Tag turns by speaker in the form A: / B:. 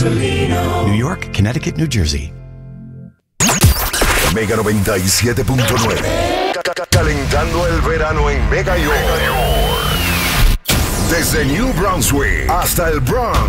A: New York, Connecticut, New Jersey.
B: Mega 97.9. Calentando el verano en Mega York. Desde New Brunswick hasta el Bronx.